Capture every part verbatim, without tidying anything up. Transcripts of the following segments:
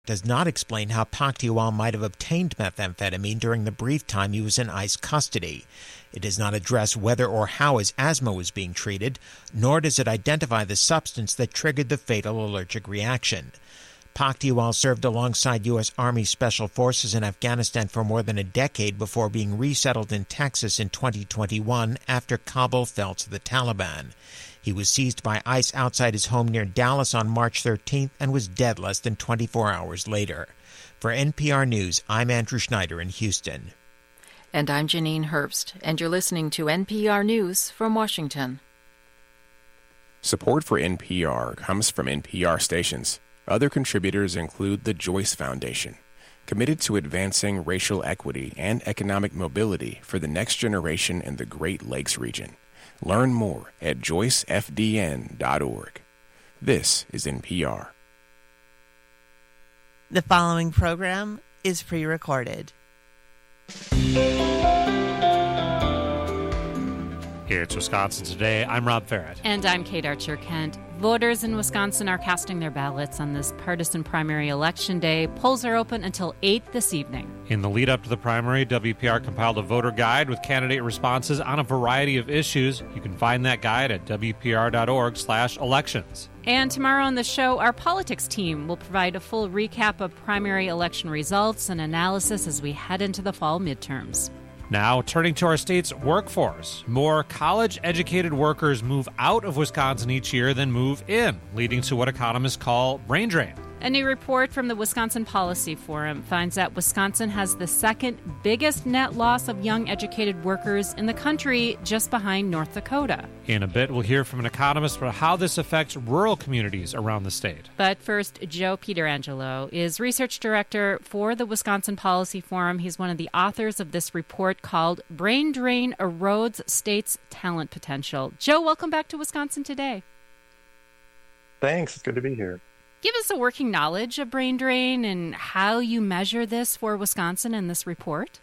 does not explain how Pak Tiwal might have obtained methamphetamine during the brief time he was in ICE custody. It does not address whether or how his asthma was being treated, nor does it identify the substance that triggered the fatal allergic reaction. Pak Tiwal served alongside U S. Army Special Forces in Afghanistan for more than a decade before being resettled in Texas in twenty twenty-one after Kabul fell to the Taliban. He was seized by ICE outside his home near Dallas on March thirteenth and was dead less than twenty-four hours later. For N P R News, I'm Andrew Schneider in Houston. And I'm Janine Herbst, and you're listening to N P R News from Washington. Support for N P R comes from N P R stations. Other contributors include the Joyce Foundation, committed to advancing racial equity and economic mobility for the next generation in the Great Lakes region. Learn more at joyce f d n dot org. This is N P R. The following program is pre-recorded. It's Wisconsin Today. I'm Rob Farrett. And I'm Kate Archer-Kent. Voters in Wisconsin are casting their ballots on this partisan primary election day. Polls are open until eight this evening. In the lead up to the primary, W P R compiled a voter guide with candidate responses on a variety of issues. You can find that guide at w p r dot org slash elections. And tomorrow on the show, our politics team will provide a full recap of primary election results and analysis as we head into the fall midterms. Now, turning to our state's workforce. More college-educated workers move out of Wisconsin each year than move in, leading to what economists call brain drain. A new report from the Wisconsin Policy Forum finds that Wisconsin has the second biggest net loss of young educated workers in the country, just behind North Dakota. In a bit, we'll hear from an economist about how this affects rural communities around the state. But first, Joe Pietrangelo is research director for the Wisconsin Policy Forum. He's one of the authors of this report called Brain Drain Erodes State's Talent Potential. Joe, welcome back to Wisconsin Today. Thanks. It's good to be here. Give us a working knowledge of brain drain and how you measure this for Wisconsin in this report.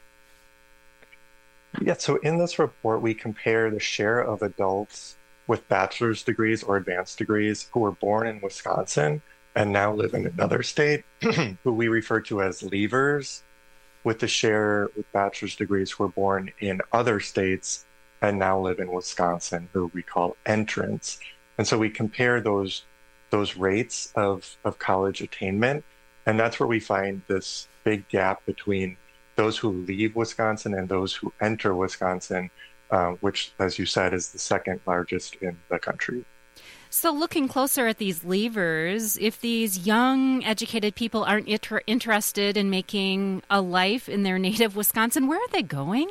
Yeah, so in this report, we compare the share of adults with bachelor's degrees or advanced degrees who were born in Wisconsin and now live in another state, who we refer to as leavers, with the share with bachelor's degrees who were born in other states and now live in Wisconsin, who we call entrants. And so we compare those those rates of, of college attainment. And that's where we find this big gap between those who leave Wisconsin and those who enter Wisconsin, uh, which, as you said, is the second largest in the country. So looking closer at these leavers, if these young, educated people aren't inter- interested in making a life in their native Wisconsin, where are they going?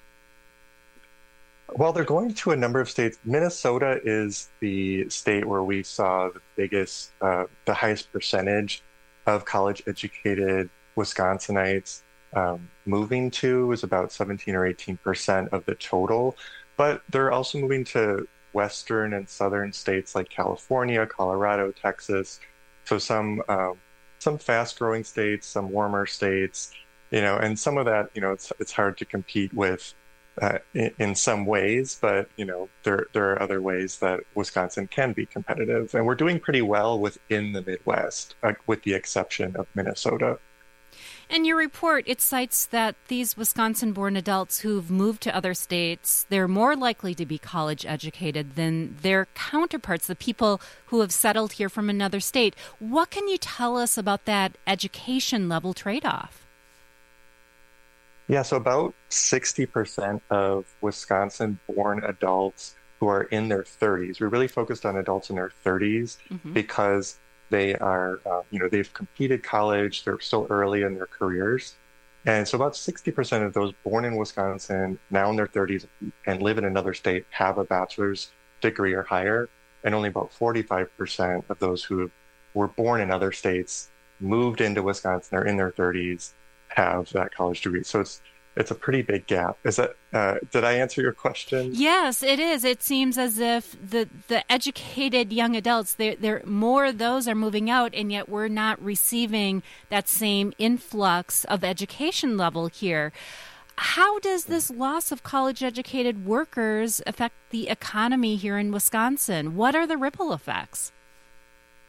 Well, they're going to a number of states. Minnesota is the state where we saw the biggest, uh, the highest percentage of college-educated Wisconsinites um, moving to, is about seventeen or eighteen percent of the total. But they're also moving to western and southern states like California, Colorado, Texas. So some um, some fast-growing states, some warmer states, you know, and some of that, you know, it's it's hard to compete with Uh, in, in some ways, but you know there there are other ways that Wisconsin can be competitive, and we're doing pretty well within the Midwest, uh, with the exception of Minnesota. In your report, it cites that these Wisconsin-born adults who've moved to other states, they're more likely to be college-educated than their counterparts, the people who have settled here from another state. What can you tell us about that education level trade-off? Yeah, so about sixty percent of Wisconsin-born adults who are in their thirties, we're really focused on adults in their thirties mm-hmm. because they are, uh, you know, they've completed college, they're still early in their careers. And so about sixty percent of those born in Wisconsin, now in their thirties, and live in another state have a bachelor's degree or higher. And only about forty-five percent of those who were born in other states, moved into Wisconsin, are in their thirties, have that college degree. So it's it's a pretty big gap. Is that uh, did I answer your question? Yes, it is. It seems as if the the educated young adults, there there more of those are moving out, and yet we're not receiving that same influx of education level here. How does this loss of college educated workers affect the economy here in Wisconsin? What are the ripple effects?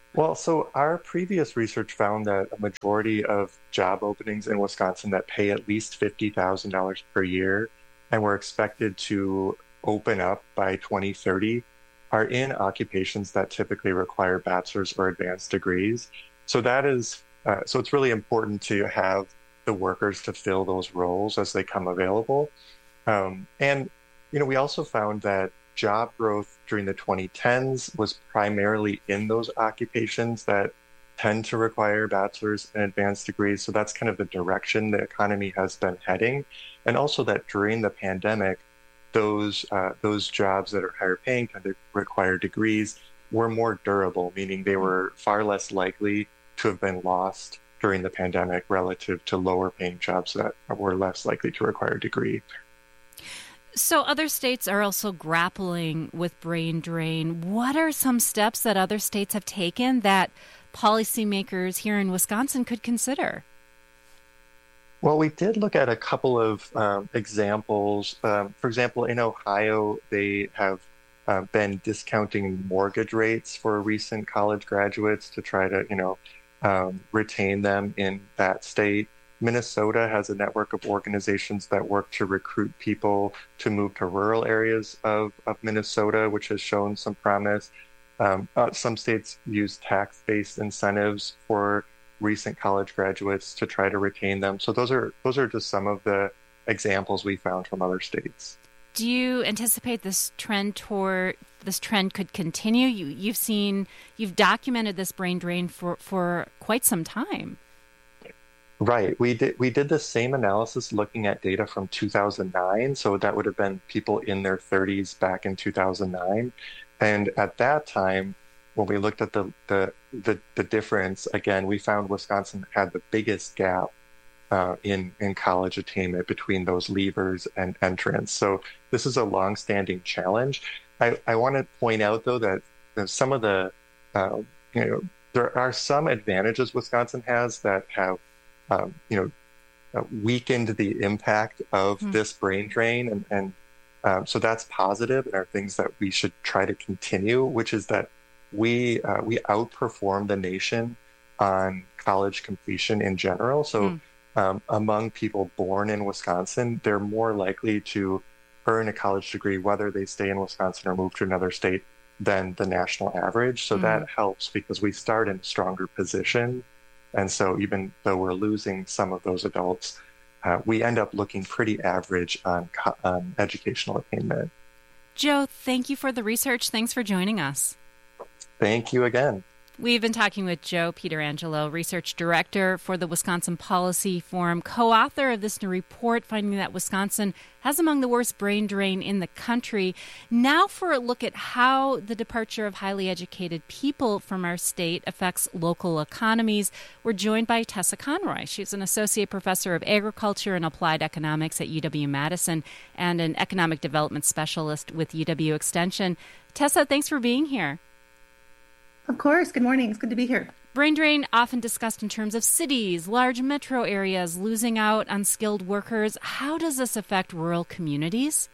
Well, so our previous research found that a majority of job openings in Wisconsin that pay at least fifty thousand dollars per year and were expected to open up by twenty thirty are in occupations that typically require bachelor's or advanced degrees. So that is, uh, so it's really important to have the workers to fill those roles as they come available. Um, and, you know, we also found that job growth during the twenty tens was primarily in those occupations that tend to require bachelor's and advanced degrees. So that's kind of the direction the economy has been heading. And also that during the pandemic, those uh, those jobs that are higher paying tend to require degrees were more durable, meaning they were far less likely to have been lost during the pandemic relative to lower paying jobs that were less likely to require a degree. So other states are also grappling with brain drain. What are some steps that other states have taken that policymakers here in Wisconsin could consider? Well, we did look at a couple of um, examples. Um, for example, in Ohio, they have uh, been discounting mortgage rates for recent college graduates to try to, you know, um, retain them in that state. Minnesota has a network of organizations that work to recruit people to move to rural areas of, of Minnesota, which has shown some promise. Um, uh, some states use tax-based incentives for recent college graduates to try to retain them. So those are those are just some of the examples we found from other states. Do you anticipate this trend toward this trend could continue? You you've seen you've documented this brain drain for, for quite some time. Right. We did we did the same analysis looking at data from two thousand nine. So that would have been people in their thirties back in two thousand nine. And at that time, when we looked at the, the the the difference, again, we found Wisconsin had the biggest gap uh, in in college attainment between those leavers and entrants. So this is a longstanding challenge. I, I want to point out, though, that you know, some of the uh, you know there are some advantages Wisconsin has that have um, you know uh, weakened the impact of mm. this brain drain, and and um, so that's positive and are things that we should try to continue. Which is that we uh, we outperform the nation on college completion in general. So mm. um, among people born in Wisconsin, they're more likely to earn a college degree whether they stay in Wisconsin or move to another state than the national average. So mm. that helps because we start in a stronger position. And so even though we're losing some of those adults, uh, we end up looking pretty average on um, educational attainment. Joe, thank you for the research. Thanks for joining us. Thank you again. We've been talking with Joe Pietrangelo, Research Director for the Wisconsin Policy Forum, co-author of this new report finding that Wisconsin has among the worst brain drain in the country. Now for a look at how the departure of highly educated people from our state affects local economies. We're joined by Tessa Conroy. She's an Associate Professor of Agriculture and Applied Economics at U W-Madison and an Economic Development Specialist with U W Extension. Tessa, thanks for being here. Of course. Good morning. It's good to be here. Brain drain often discussed in terms of cities, large metro areas, losing out on skilled workers. How does this affect rural communities?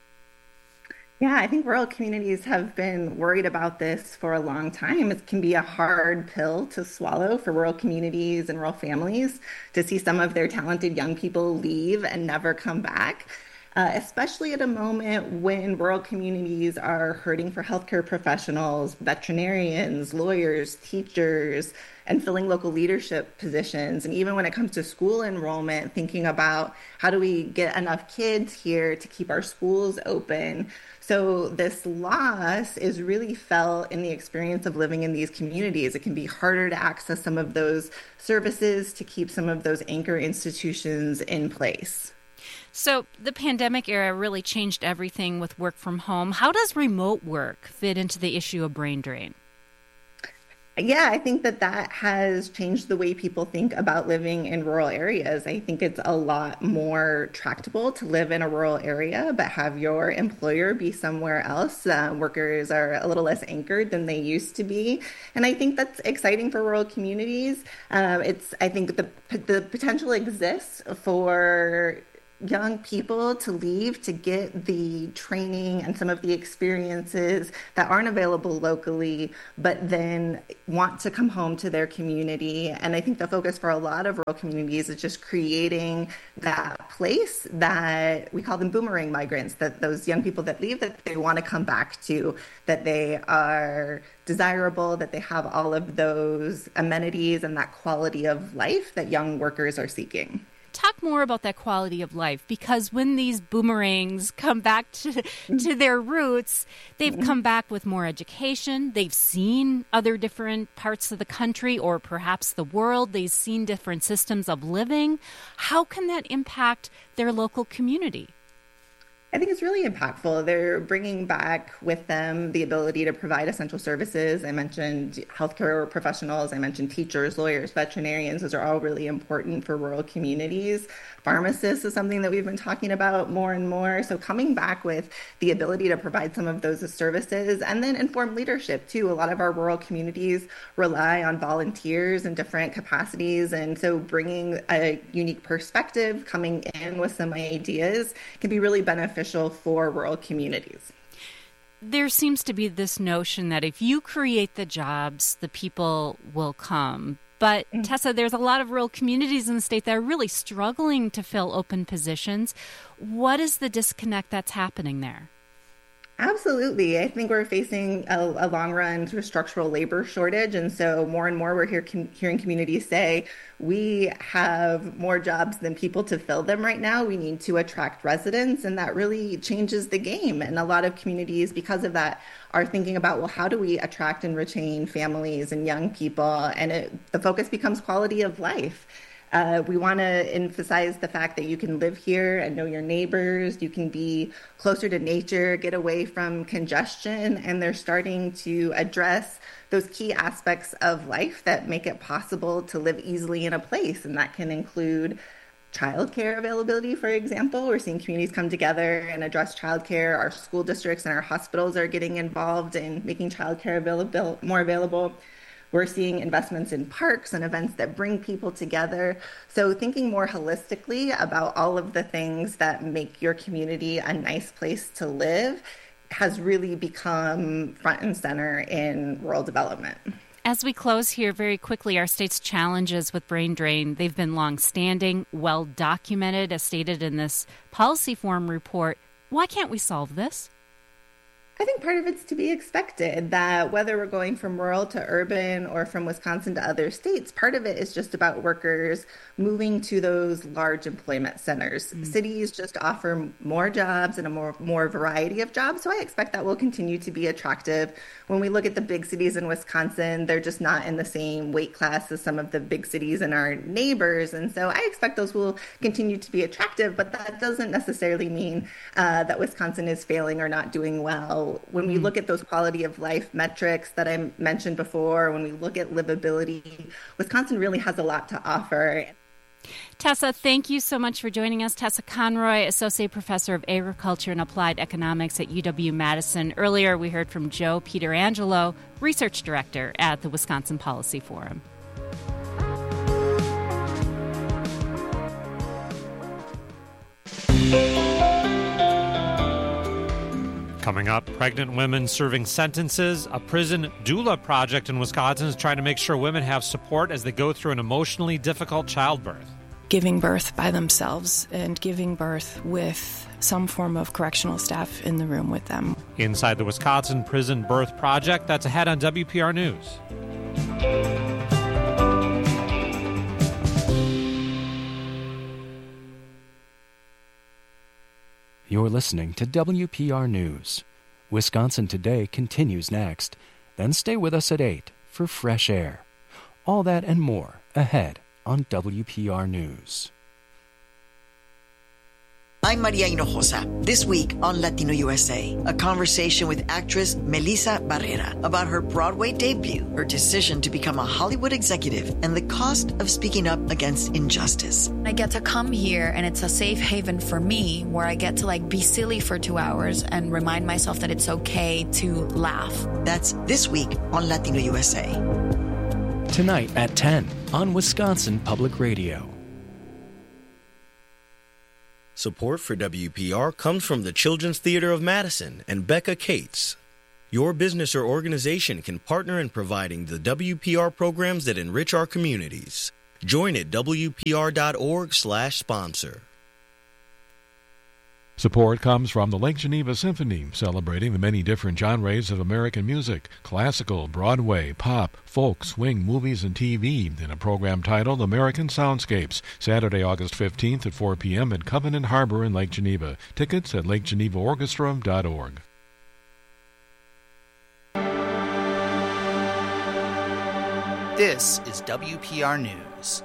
Yeah, I think rural communities have been worried about this for a long time. It can be a hard pill to swallow for rural communities and rural families to see some of their talented young people leave and never come back. Uh, especially at a moment when rural communities are hurting for healthcare professionals, veterinarians, lawyers, teachers, and filling local leadership positions. And even when it comes to school enrollment, thinking about how do we get enough kids here to keep our schools open. So this loss is really felt in the experience of living in these communities. It can be harder to access some of those services, to keep some of those anchor institutions in place. So the pandemic era really changed everything with work from home. How does remote work fit into the issue of brain drain? Yeah, I think that that has changed the way people think about living in rural areas. I think it's a lot more tractable to live in a rural area, but have your employer be somewhere else. Uh, workers are a little less anchored than they used to be. And I think that's exciting for rural communities. Um, it's, I think the the potential exists for young people to leave to get the training and some of the experiences that aren't available locally, but then want to come home to their community. And I think the focus for a lot of rural communities is just creating that place that we call them boomerang migrants, that those young people that leave, that they want to come back to, that they are desirable, that they have all of those amenities and that quality of life that young workers are seeking. Talk more about that quality of life, because when these boomerangs come back to, to their roots, they've come back with more education. They've seen other different parts of the country or perhaps the world. They've seen different systems of living. How can that impact their local community? I think it's really impactful. They're bringing back with them the ability to provide essential services. I mentioned healthcare professionals. I mentioned teachers, lawyers, veterinarians. Those are all really important for rural communities. Pharmacists is something that we've been talking about more and more. So coming back with the ability to provide some of those services, and then informed leadership too. A lot of our rural communities rely on volunteers in different capacities. And so bringing a unique perspective, coming in with some ideas can be really beneficial for rural communities. There seems to be this notion that if you create the jobs, the people will come. But mm-hmm. Tessa, there's a lot of rural communities in the state that are really struggling to fill open positions. What is the disconnect that's happening there? Absolutely. I think we're facing a, a long-run sort of structural labor shortage. And so more and more we're hear, com- hearing communities say, we have more jobs than people to fill them right now. We need to attract residents. And that really changes the game. And a lot of communities, because of that, are thinking about, well, how do we attract and retain families and young people? And it, the focus becomes quality of life. Uh, we want to emphasize the fact that you can live here and know your neighbors. You can be closer to nature, get away from congestion, and they're starting to address those key aspects of life that make it possible to live easily in a place. And that can include childcare availability, for example. We're seeing communities come together and address childcare. Our school districts and our hospitals are getting involved in making childcare available, more available. We're seeing investments in parks and events that bring people together. So thinking more holistically about all of the things that make your community a nice place to live has really become front and center in rural development. As we close here very quickly, our state's challenges with brain drain, they've been long-standing, well-documented, as stated in this policy forum report. Why can't we solve this? I think part of it's to be expected, that whether we're going from rural to urban or from Wisconsin to other states, part of it is just about workers moving to those large employment centers. Mm-hmm. Cities just offer more jobs and a more, more variety of jobs, so I expect that will continue to be attractive. When we look at the big cities in Wisconsin, they're just not in the same weight class as some of the big cities in our neighbors, and so I expect those will continue to be attractive, but that doesn't necessarily mean uh, that Wisconsin is failing or not doing well. When we look at those quality of life metrics that I mentioned before, when we look at livability, Wisconsin really has a lot to offer. Tessa, thank you so much for joining us. Tessa Conroy, Associate Professor of Agriculture and Applied Economics at U W-Madison. Earlier, we heard from Joe Pietrangelo, Research Director at the Wisconsin Policy Forum. Coming up, pregnant women serving sentences. A prison doula project in Wisconsin is trying to make sure women have support as they go through an emotionally difficult childbirth. Giving birth by themselves and giving birth with some form of correctional staff in the room with them. Inside the Wisconsin Prison Birth Project, that's ahead on W P R News. You're listening to W P R News. Wisconsin Today continues next. Then stay with us at eight for Fresh Air. All that and more ahead on W P R News. I'm Maria Hinojosa. This week on Latino U S A, a conversation with actress Melissa Barrera about her Broadway debut, her decision to become a Hollywood executive, and the cost of speaking up against injustice. I get to come here, and it's a safe haven for me where I get to like be silly for two hours and remind myself that it's okay to laugh. That's this week on Latino U S A. Tonight at ten on Wisconsin Public Radio. Support for W P R comes from the Children's Theater of Madison and Becca Cates. Your business or organization can partner in providing the W P R programs that enrich our communities. Join at W P R dot org slash sponsor. Support comes from the Lake Geneva Symphony, celebrating the many different genres of American music, classical, Broadway, pop, folk, swing, movies, and T V, in a program titled American Soundscapes, Saturday, August fifteenth at four p.m. at Covenant Harbor in Lake Geneva. Tickets at lake geneva orchestra dot org. This is W P R News.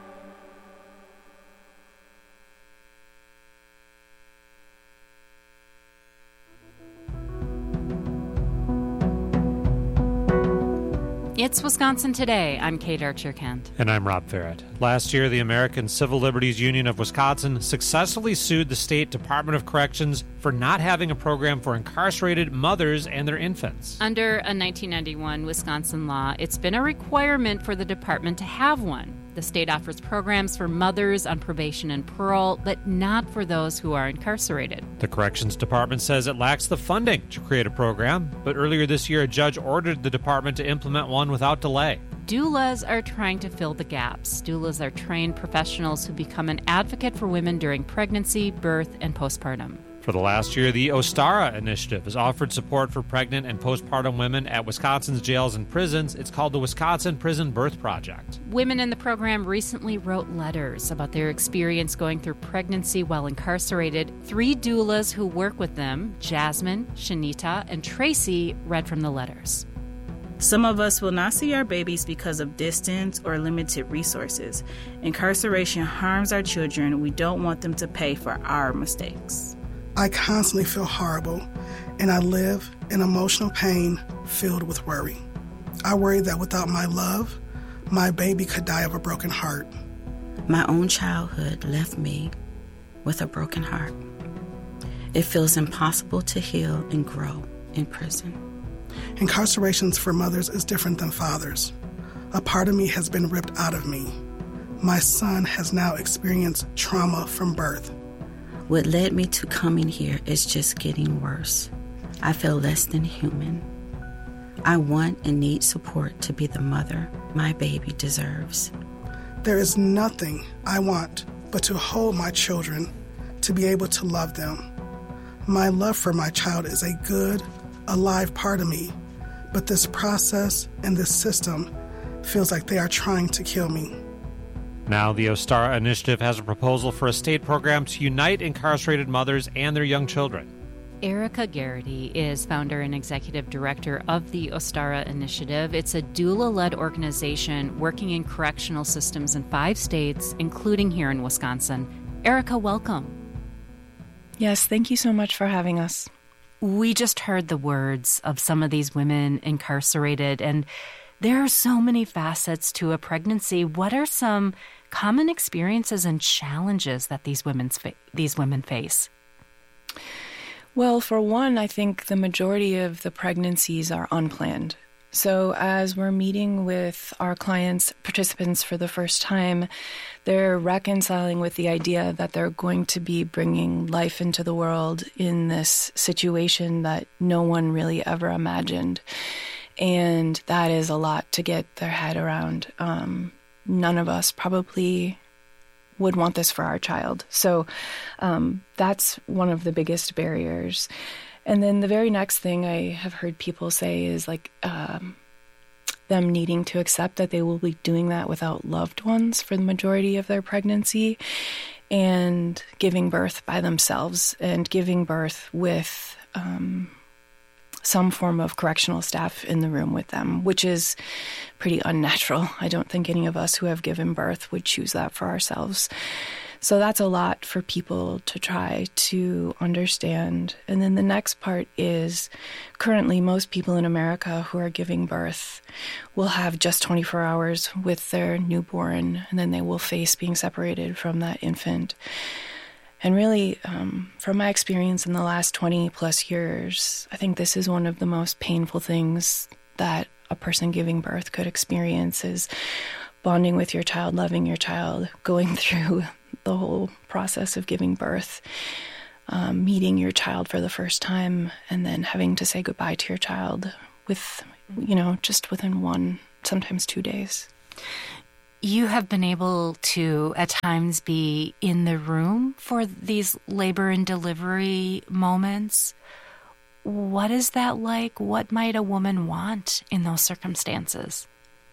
It's Wisconsin Today. I'm Kate Archer-Kent. And I'm Rob Farrett. Last year, the American Civil Liberties Union of Wisconsin successfully sued the State Department of Corrections for not having a program for incarcerated mothers and their infants. Under a nineteen ninety-one Wisconsin law, it's been a requirement for the department to have one. The state offers programs for mothers on probation and parole, but not for those who are incarcerated. The Corrections Department says it lacks the funding to create a program, but earlier this year, a judge ordered the department to implement one without delay. Doulas are trying to fill the gaps. Doulas are trained professionals who become an advocate for women during pregnancy, birth, and postpartum. For the last year, the Ostara Initiative has offered support for pregnant and postpartum women at Wisconsin's jails and prisons. It's called the Wisconsin Prison Birth Project. Women in the program recently wrote letters about their experience going through pregnancy while incarcerated. Three doulas who work with them, Jasmine, Shanita, and Tracy, read from the letters. Some of us will not see our babies because of distance or limited resources. Incarceration harms our children. We don't want them to pay for our mistakes. I constantly feel horrible, and I live in emotional pain filled with worry. I worry that without my love, my baby could die of a broken heart. My own childhood left me with a broken heart. It feels impossible to heal and grow in prison. Incarcerations for mothers is different than fathers. A part of me has been ripped out of me. My son has now experienced trauma from birth. What led me to coming here is just getting worse. I feel less than human. I want and need support to be the mother my baby deserves. There is nothing I want but to hold my children, to be able to love them. My love for my child is a good, alive part of me, but this process and this system feels like they are trying to kill me. Now, the Ostara Initiative has a proposal for a state program to unite incarcerated mothers and their young children. Erica Garrity is founder and executive director of the Ostara Initiative. It's a doula-led organization working in correctional systems in five states, including here in Wisconsin. Erica, welcome. Yes, thank you so much for having us. We just heard the words of some of these women incarcerated, and there are so many facets to a pregnancy. What are some common experiences and challenges that these women fa- these women face? Well, for one, I think the majority of the pregnancies are unplanned. So as we're meeting with our clients, participants for the first time, they're reconciling with the idea that they're going to be bringing life into the world in this situation that no one really ever imagined. And that is a lot to get their head around. Um, none of us probably would want this for our child. So um, that's one of the biggest barriers. And then the very next thing I have heard people say is like um, them needing to accept that they will be doing that without loved ones for the majority of their pregnancy, and giving birth by themselves and giving birth with um, some form of correctional staff in the room with them, which is pretty unnatural. I don't think any of us who have given birth would choose that for ourselves. So that's a lot for people to try to understand. And then the next part is currently most people in America who are giving birth will have just twenty-four hours with their newborn, and then they will face being separated from that infant. And really, um, from my experience in the last twenty plus years, I think this is one of the most painful things that a person giving birth could experience, is bonding with your child, loving your child, going through the whole process of giving birth, um, meeting your child for the first time, and then having to say goodbye to your child with, you know, just within one, sometimes two days. You have been able to, at times, be in the room for these labor and delivery moments. What is that like? What might a woman want in those circumstances?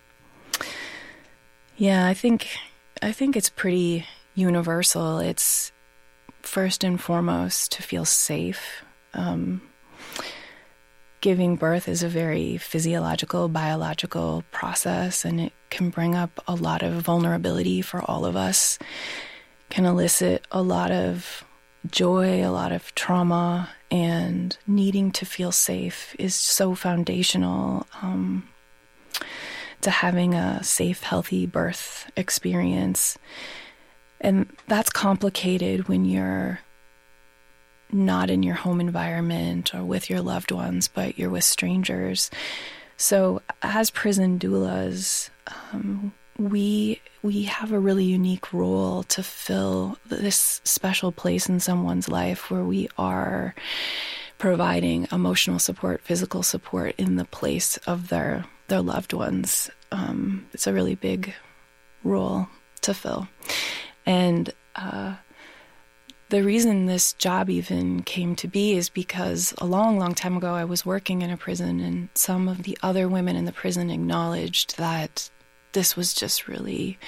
Yeah, I think I think it's pretty universal. It's first and foremost to feel safe. Um, giving birth is a very physiological, biological process, and it can bring up a lot of vulnerability for all of us, can elicit a lot of joy, a lot of trauma, and needing to feel safe is so foundational um, to having a safe, healthy birth experience. And that's complicated when you're not in your home environment or with your loved ones, but you're with strangers. So as prison doulas, um, we we have a really unique role to fill this special place in someone's life where we are providing emotional support, physical support in the place of their, their loved ones. Um, it's a really big role to fill. And uh, the reason this job even came to be is because a long, long time ago I was working in a prison, and some of the other women in the prison acknowledged that this was just really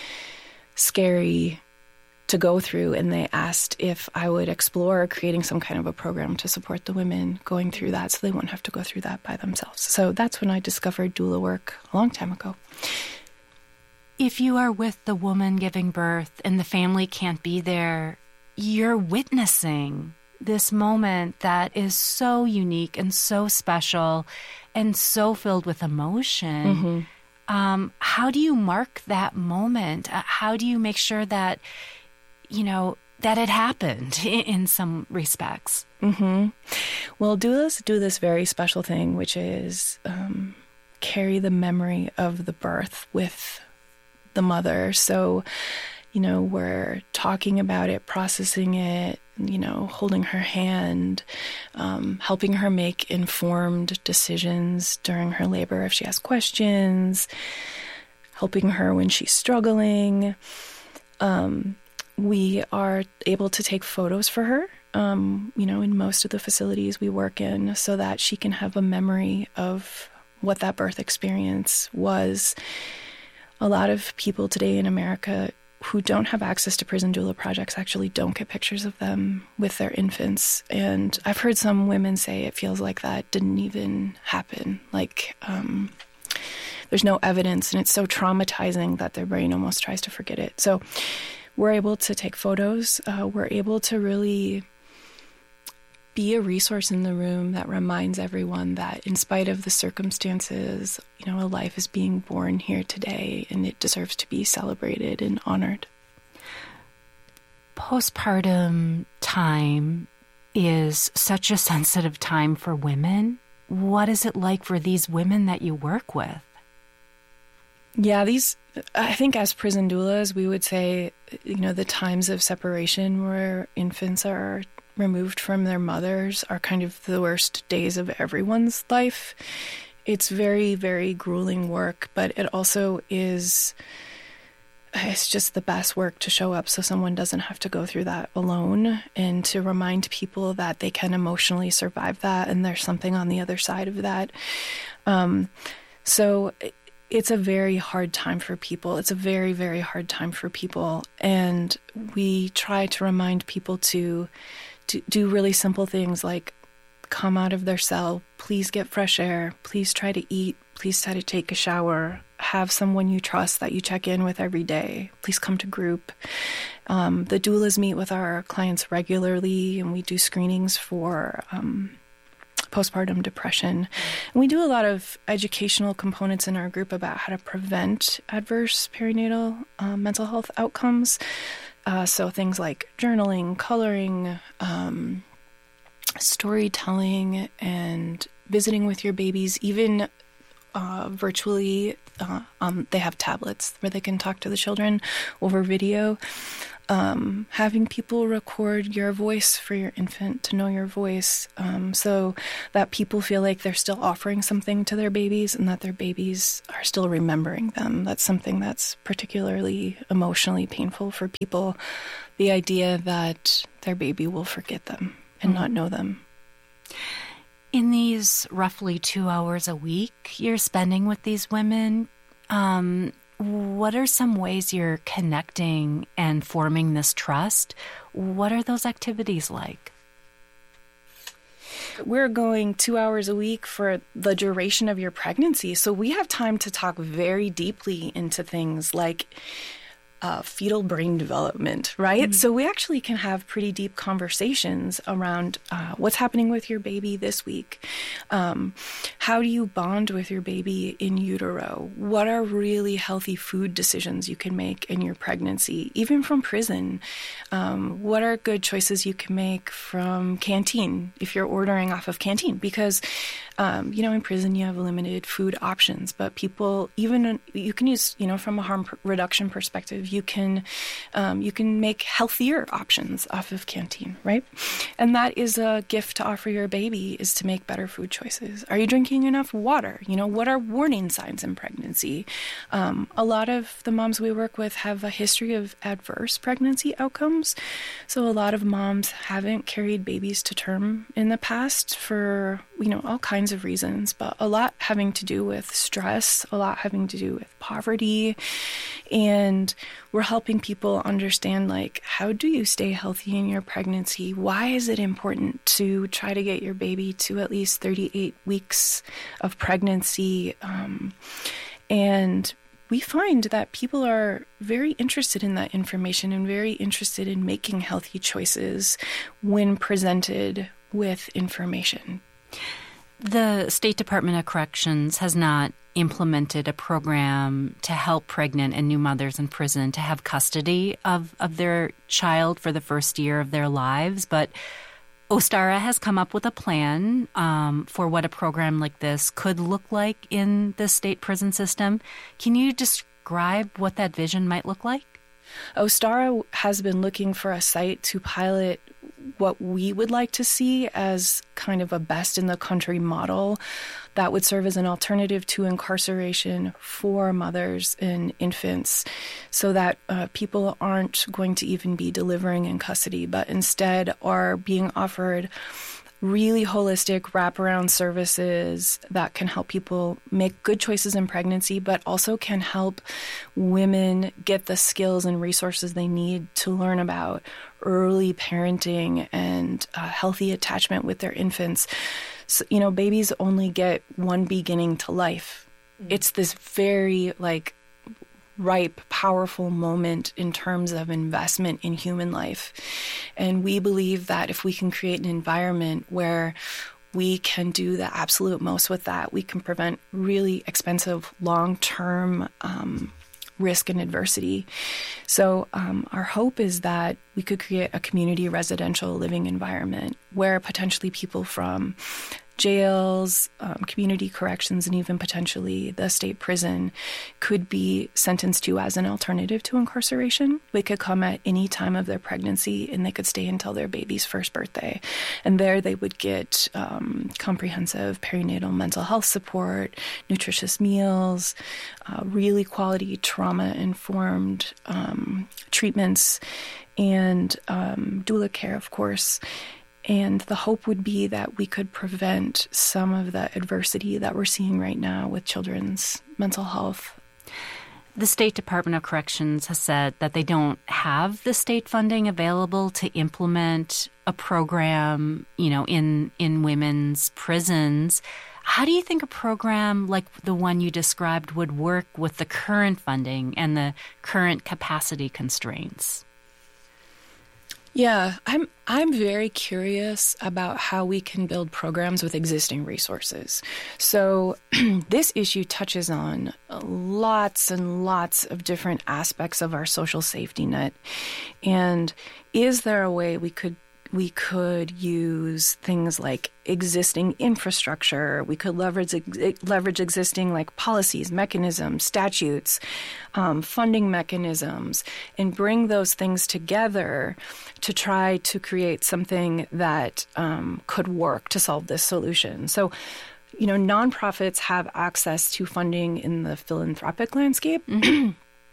scary to go through, and they asked if I would explore creating some kind of a program to support the women going through that so they wouldn't have to go through that by themselves. So that's when I discovered doula work a long time ago. If you are with the woman giving birth and the family can't be there, you're witnessing this moment that is so unique and so special and so filled with emotion. Mm-hmm. Um, how do you mark that moment? Uh, how do you make sure that, you know, that it happened in, in some respects? Mm-hmm. Well, doulas do this very special thing, which is um, carry the memory of the birth with the mother. So, you know, we're talking about it, processing it, you know, holding her hand, um, helping her make informed decisions during her labor if she has questions, helping her when she's struggling. Um, we are able to take photos for her, um, you know, in most of the facilities we work in, so that she can have a memory of what that birth experience was. A lot of people today in America who don't have access to prison doula projects actually don't get pictures of them with their infants. And I've heard some women say it feels like that didn't even happen. Like um, there's no evidence, and it's so traumatizing that their brain almost tries to forget it. So we're able to take photos. Uh, we're able to really be a resource in the room that reminds everyone that in spite of the circumstances, you know, a life is being born here today, and it deserves to be celebrated and honored. Postpartum time is such a sensitive time for women. What is it like for these women that you work with? Yeah, these, I think as prison doulas, we would say, you know, the times of separation where infants are removed from their mothers are kind of the worst days of everyone's life. It's very, very grueling work, but it also is, it's just the best work to show up so someone doesn't have to go through that alone, and to remind people that they can emotionally survive that and there's something on the other side of that. Um, so it's a very hard time for people. It's a very, very hard time for people. And we try to remind people to to do really simple things like come out of their cell, please get fresh air, please try to eat, please try to take a shower, have someone you trust that you check in with every day, please come to group. Um, the doulas meet with our clients regularly, and we do screenings for um, postpartum depression. And we do a lot of educational components in our group about how to prevent adverse perinatal uh, mental health outcomes. Uh, so things like journaling, coloring, um, storytelling, and visiting with your babies, even uh, virtually. Uh, um, they have tablets where they can talk to the children over video. um, having people record your voice for your infant to know your voice, um, so that people feel like they're still offering something to their babies and that their babies are still remembering them. That's something that's particularly emotionally painful for people, the idea that their baby will forget them and mm-hmm. not know them. In these roughly two hours a week you're spending with these women, um, what are some ways you're connecting and forming this trust? What are those activities like? We're going two hours a week for the duration of your pregnancy, so we have time to talk very deeply into things like Uh, fetal brain development, right? Mm-hmm. So we actually can have pretty deep conversations around uh, what's happening with your baby this week. Um, how do you bond with your baby in utero? What are really healthy food decisions you can make in your pregnancy, even from prison? Um, what are good choices you can make from Canteen if you're ordering off of Canteen? Because Um, you know, in prison you have limited food options, but people, even you can use, you know, from a harm reduction perspective, you can um, you can make healthier options off of Canteen, right? And that is a gift to offer your baby, is to make better food choices. Are you drinking enough water? You know, what are warning signs in pregnancy? Um, a lot of the moms we work with have a history of adverse pregnancy outcomes. So a lot of moms haven't carried babies to term in the past for, you know, all kinds of reasons, but a lot having to do with stress, a lot having to do with poverty. And we're helping people understand, like, how do you stay healthy in your pregnancy? Why is it important to try to get your baby to at least thirty-eight weeks of pregnancy? Um, and we find that people are very interested in that information and very interested in making healthy choices when presented with information. The State Department of Corrections has not implemented a program to help pregnant and new mothers in prison to have custody of, of their child for the first year of their lives, but Ostara has come up with a plan um, for what a program like this could look like in the state prison system. Can you describe what that vision might look like? Ostara has been looking for a site to pilot what we would like to see as kind of a best-in-the-country model that would serve as an alternative to incarceration for mothers and infants, so that uh, people aren't going to even be delivering in custody, but instead are being offered really holistic wraparound services that can help people make good choices in pregnancy, but also can help women get the skills and resources they need to learn about early parenting and uh, healthy attachment with their infants. So, you know, babies only get one beginning to life. Mm-hmm. It's this very, like, ripe, powerful moment in terms of investment in human life. And we believe that if we can create an environment where we can do the absolute most with that, we can prevent really expensive long-term um, risk and adversity. So um, our hope is that we could create a community residential living environment where potentially people from jails, um, community corrections, and even potentially the state prison could be sentenced to as an alternative to incarceration. They could come at any time of their pregnancy and they could stay until their baby's first birthday. And there they would get um, comprehensive perinatal mental health support, nutritious meals, uh, really quality trauma-informed um, treatments, and um, doula care, of course. And the hope would be that we could prevent some of the adversity that we're seeing right now with children's mental health. The State Department of Corrections has said that they don't have the state funding available to implement a program, you know, in, in women's prisons. How do you think a program like the one you described would work with the current funding and the current capacity constraints? Yeah, I'm I'm very curious about how we can build programs with existing resources. So this issue touches on lots and lots of different aspects of our social safety net. And is there a way we could we could use things like existing infrastructure. We could leverage leverage existing like policies, mechanisms, statutes, um, funding mechanisms, and bring those things together to try to create something that um, could work to solve this solution. So, you know, nonprofits have access to funding in the philanthropic landscape. Mm-hmm.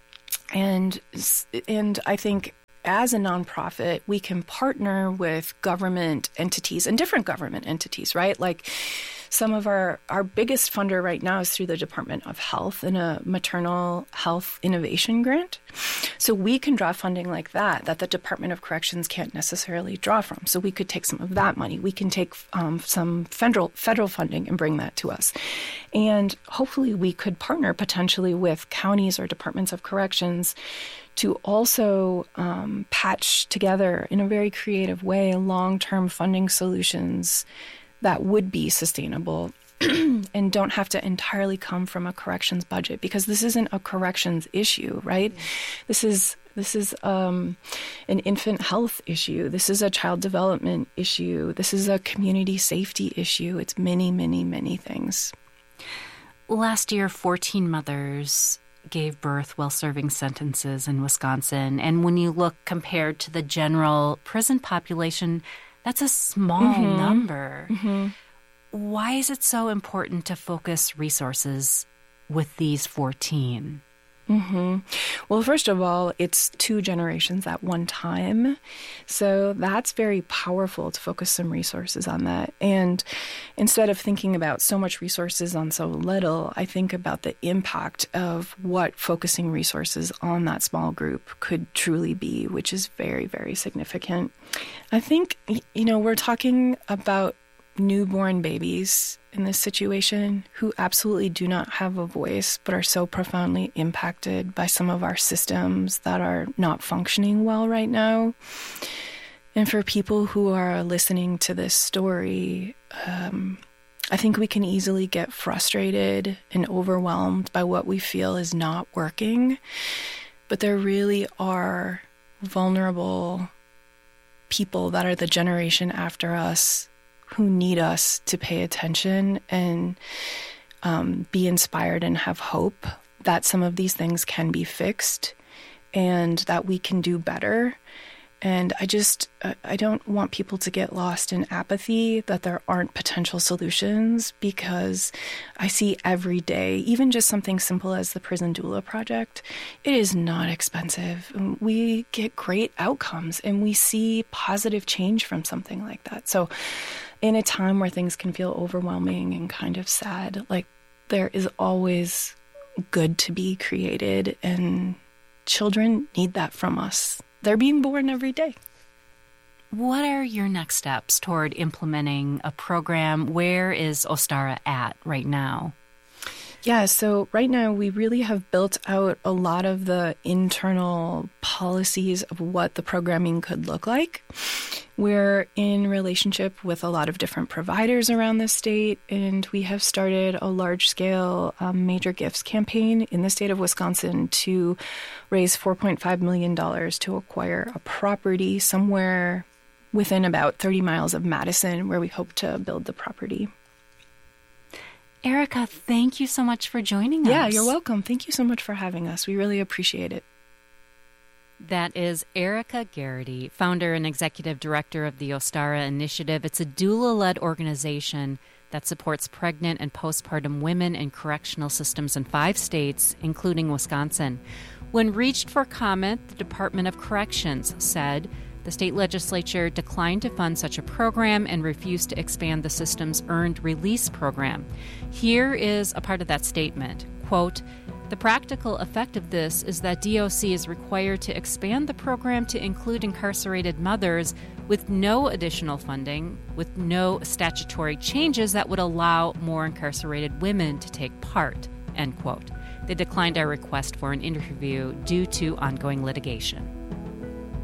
and and I think as a nonprofit, we can partner with government entities and different government entities, right? Like some of our, our biggest funder right now is through the Department of Health in a maternal health innovation grant. So we can draw funding like that, that the Department of Corrections can't necessarily draw from. So we could take some of that money. We can take um, some federal federal funding and bring that to us. And hopefully we could partner potentially with counties or departments of corrections to also um, patch together in a very creative way long-term funding solutions that would be sustainable and don't have to entirely come from a corrections budget, because this isn't a corrections issue, right? Mm-hmm. This is this is um, an infant health issue. This is a child development issue. This is a community safety issue. It's many, many, many things. Last year, fourteen mothers gave birth while serving sentences in Wisconsin. And when you look compared to the general prison population, that's a small mm-hmm. number. Mm-hmm. Why is it so important to focus resources with these fourteen? Mm-hmm. Well, first of all, it's two generations at one time. So that's very powerful to focus some resources on that. And instead of thinking about so much resources on so little, I think about the impact of what focusing resources on that small group could truly be, which is very, very significant. I think, you know, we're talking about newborn babies in this situation who absolutely do not have a voice but are so profoundly impacted by some of our systems that are not functioning well right now. And for people who are listening to this story, um, I think we can easily get frustrated and overwhelmed by what we feel is not working. But there really are vulnerable people that are the generation after us who need us to pay attention and um, be inspired and have hope that some of these things can be fixed and that we can do better. And I just, I don't want people to get lost in apathy that there aren't potential solutions, because I see every day, even just something simple as the Prison Doula Project, it is not expensive. We get great outcomes and we see positive change from something like that. So in a time where things can feel overwhelming and kind of sad, like there is always good to be created, and children need that from us. They're being born every day. What are your next steps toward implementing a program? Where is Ostara at right now? Yeah, so right now we really have built out a lot of the internal policies of what the programming could look like. We're in relationship with a lot of different providers around the state, and we have started a large-scale um, major gifts campaign in the state of Wisconsin to raise four point five million dollars to acquire a property somewhere within about thirty miles of Madison, where we hope to build the property. Erica, thank you so much for joining us. Yeah, you're welcome. Thank you so much for having us. We really appreciate it. That is Erica Garrity, founder and executive director of the Ostara Initiative. It's a doula-led organization that supports pregnant and postpartum women in correctional systems in five states, including Wisconsin. When reached for comment, the Department of Corrections said the state legislature declined to fund such a program and refused to expand the system's earned release program. Here is a part of that statement. Quote, "The practical effect of this is that D O C is required to expand the program to include incarcerated mothers with no additional funding, with no statutory changes that would allow more incarcerated women to take part," end quote. They declined our request for an interview due to ongoing litigation.